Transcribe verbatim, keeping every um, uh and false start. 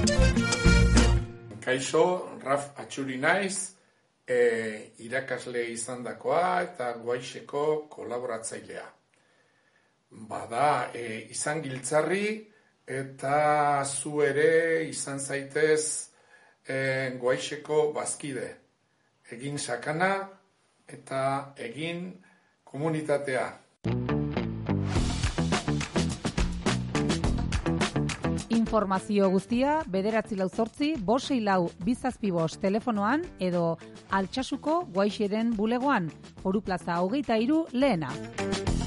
Kaixo, Raf Atxuri naiz, e, irakasle izandakoa eta Guaixeko kolaboratzailea. Bada, e, izan giltzarri eta zu ere izan zaitez e, Guaixeko bazkide. Egin sakana eta egin komunitatea. Informazio guztia bederatzi lau zortzi, bost sei lau, bi zazpi bost telefonoan edo Altsasuko Guaixeren bulegoan, Foru Plaza hogeita hiru lehena.